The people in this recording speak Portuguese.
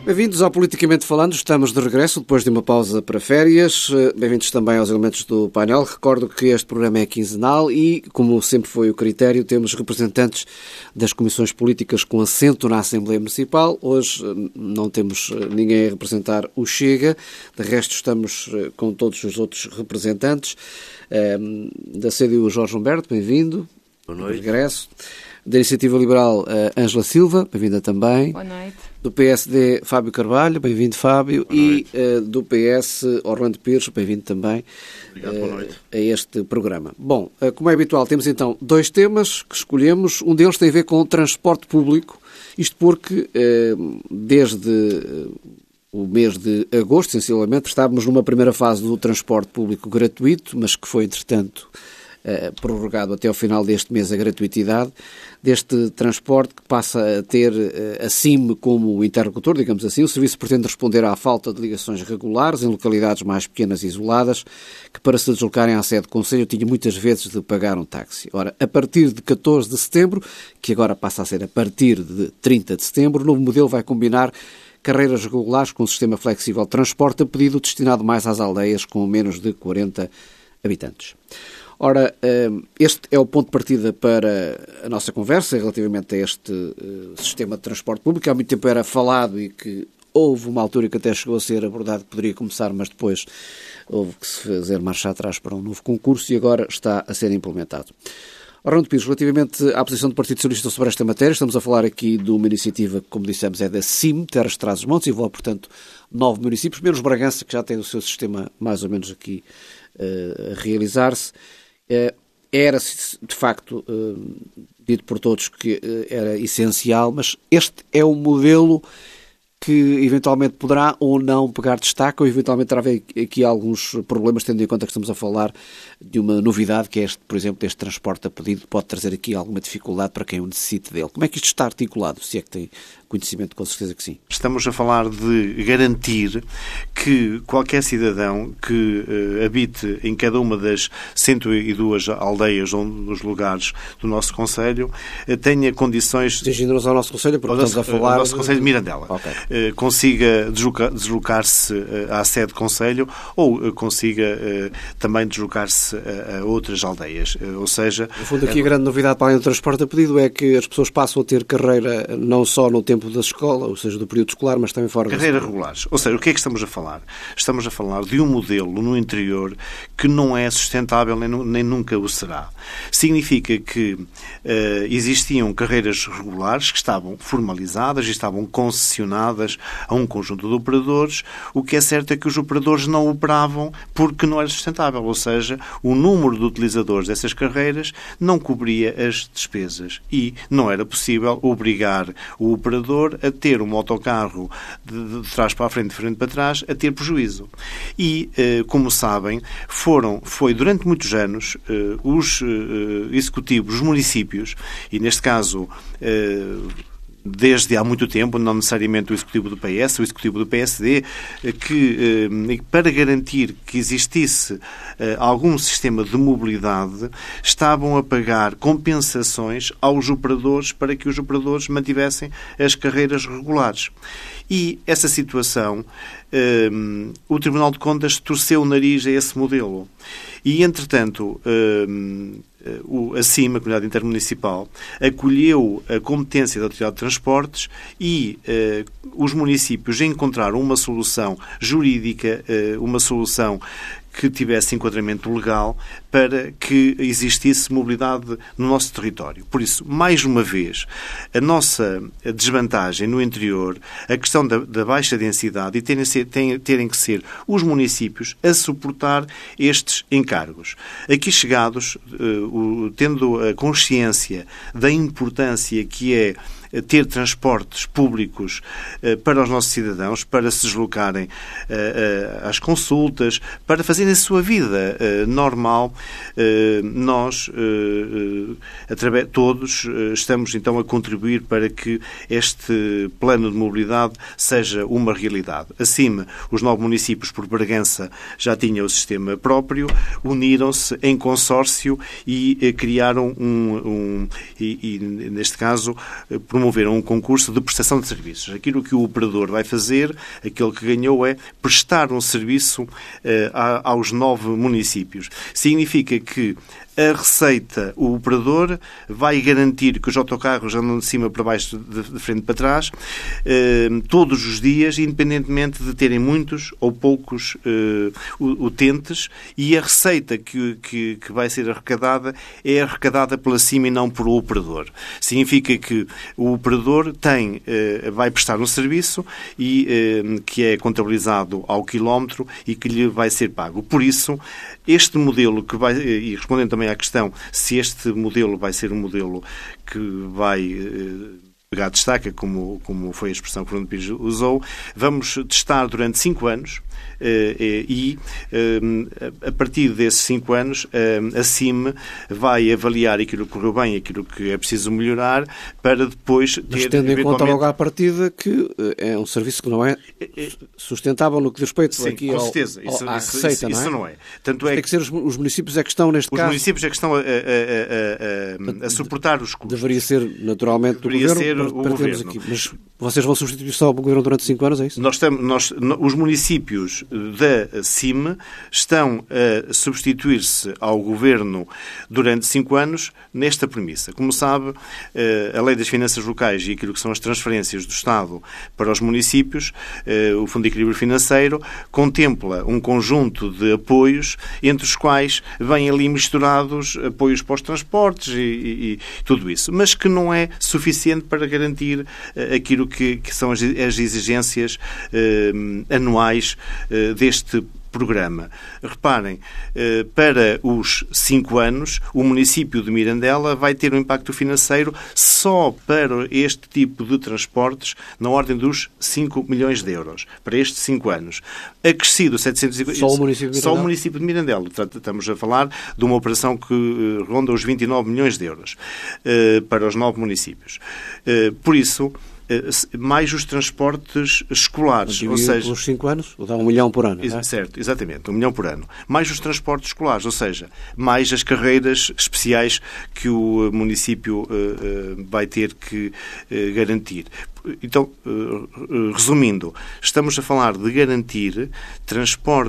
Bem-vindos ao Politicamente Falando. Estamos de regresso depois de uma pausa para férias. Bem-vindos também aos elementos do painel. Recordo que este programa é quinzenal e, como sempre foi o critério, temos representantes das comissões políticas com assento na Assembleia Municipal. Hoje não temos ninguém a representar o Chega. De resto, estamos com todos os outros representantes. Da CDU, Jorge Humberto, bem-vindo. Boa noite. Regresso. Da Iniciativa Liberal, Ângela Silva, bem-vinda também. Boa noite. Do PSD, Fábio Carvalho, bem-vindo, Fábio. E do PS, Orlando Pires, bem-vindo também. Obrigado, boa noite. A este programa. Bom, como é habitual, temos então dois temas que escolhemos. Um deles tem a ver com o transporte público, isto porque desde o mês de agosto, sensivelmente, estávamos numa primeira fase do transporte público gratuito, mas que foi, entretanto, prorrogado até ao final deste mês a gratuitidade deste transporte, que passa a ter a SIM como interlocutor, digamos assim. O serviço pretende responder à falta de ligações regulares em localidades mais pequenas e isoladas, que para se deslocarem à sede do Conselho tinham muitas vezes de pagar um táxi. Ora, a partir de 14 de setembro, que agora passa a ser a partir de 30 de setembro, o novo modelo vai combinar carreiras regulares com um sistema flexível de transporte a pedido destinado mais às aldeias com menos de 40 habitantes. Ora, este é o ponto de partida para a nossa conversa relativamente a este sistema de transporte público. Há muito tempo era falado e que houve uma altura que até chegou a ser abordado que poderia começar, mas depois houve que se fazer marcha atrás para um novo concurso e agora está a ser implementado. Orlando Pires, relativamente à posição do Partido Socialista sobre esta matéria, estamos a falar aqui de uma iniciativa que, como dissemos, é da SIM, Terras de Trás-os-Montes, e envolve, portanto, 9 municípios, menos Bragança, que já tem o seu sistema mais ou menos aqui a realizar-se. Era, de facto, dito por todos que era essencial, mas este é um modelo que eventualmente poderá ou não pegar destaque, ou eventualmente terá aqui alguns problemas, tendo em conta que estamos a falar de uma novidade, que é este, por exemplo, este transporte a pedido, pode trazer aqui alguma dificuldade para quem o necessite dele. Como é que isto está articulado, se é que tem conhecimento? Com certeza que sim. Estamos a falar de garantir que qualquer cidadão que habite em cada uma das 102 aldeias ou dos lugares do nosso Conselho tenha condições... Dirigindo-nos ao nosso Conselho, porque estamos a falar... Ao nosso Conselho de Mirandela. Okay. Consiga deslocar-se à sede do Conselho ou consiga também deslocar-se a outras aldeias. Ou seja... No fundo, aqui a grande novidade para além do transporte a pedido é que as pessoas passam a ter carreira não só no tempo da escola, ou seja, do período escolar, mas também fora da escola. Carreiras regulares. Ou seja, o que é que estamos a falar? Estamos a falar de um modelo no interior que não é sustentável nem nunca o será. Significa que existiam carreiras regulares que estavam formalizadas e estavam concessionadas a um conjunto de operadores. O que é certo é que os operadores não operavam porque não era sustentável, ou seja, o número de utilizadores dessas carreiras não cobria as despesas e não era possível obrigar o operador a ter um autocarro de trás para a frente, de frente para trás, a ter prejuízo. E, como sabem, foi durante muitos anos os executivos, os municípios, e neste caso... desde há muito tempo, não necessariamente o Executivo do PS, o Executivo do PSD, que para garantir que existisse algum sistema de mobilidade, estavam a pagar compensações aos operadores para que os operadores mantivessem as carreiras regulares. E essa situação, o Tribunal de Contas torceu o nariz a esse modelo. E, entretanto, a CIM, a Comunidade Intermunicipal, acolheu a competência da Autoridade de Transportes e os municípios encontraram uma solução jurídica, uma solução que tivesse enquadramento legal para que existisse mobilidade no nosso território. Por isso, mais uma vez, a nossa desvantagem no interior, a questão da baixa densidade e terem que ser os municípios a suportar estes encargos. Aqui chegados, tendo a consciência da importância que é ter transportes públicos para os nossos cidadãos, para se deslocarem às consultas, para fazerem a sua vida normal, nós, todos, estamos então a contribuir para que este plano de mobilidade seja uma realidade. Acima, os 9 municípios, por Bragança, já tinham o sistema próprio, uniram-se em consórcio e criaram neste caso, por promoveram um concurso de prestação de serviços. Aquilo que o operador vai fazer, aquele que ganhou, é prestar um serviço aos 9 municípios. Significa que a receita, o operador, vai garantir que os autocarros andam de cima para baixo, de frente para trás, todos os dias, independentemente de terem muitos ou poucos utentes, e a receita que vai ser arrecadada é arrecadada pela CIM e não por o operador. Significa que o operador vai prestar um serviço que é contabilizado ao quilómetro e que lhe vai ser pago. Por isso, este modelo e respondendo também à questão se este modelo vai ser um modelo que vai pegar destaca, como foi a expressão que o Fernando Pires usou, vamos testar durante 5 anos e a partir desses 5 anos a CIM vai avaliar aquilo que correu bem e aquilo que é preciso melhorar para depois ter... Mas tendo em conta logo à partida que é um serviço que não é sustentável no que diz respeito Sim, aqui com certeza. à receita, isso não é. Tanto tem que ser os municípios é que estão neste caso... Os municípios é que estão a suportar os custos. Deveria ser naturalmente o governo. Aqui. Mas vocês vão substituir só o governo durante 5 anos, é isso? Os municípios da CIM estão a substituir-se ao governo durante 5 anos nesta premissa. Como sabe, a Lei das Finanças Locais e aquilo que são as transferências do Estado para os municípios, o Fundo de Equilíbrio Financeiro, contempla um conjunto de apoios, entre os quais vêm ali misturados apoios para os transportes e tudo isso, mas que não é suficiente para garantir aquilo que são as exigências anuais deste programa. Reparem, para os 5 anos, o município de Mirandela vai ter um impacto financeiro só para este tipo de transportes na ordem dos 5 milhões de euros, para estes 5 anos. Acrescido 750... Só o município de Mirandela? Só o município de Mirandela. Portanto, estamos a falar de uma operação que ronda os 29 milhões de euros para os 9 municípios. Por isso, mais os transportes escolares. Ou seja, pelos 5 anos, dá 1 milhão por ano. Não é? Certo, exatamente, 1 milhão por ano. Mais os transportes escolares, ou seja, mais as carreiras especiais que o município vai ter que garantir. Então, resumindo, estamos a falar de garantir transporte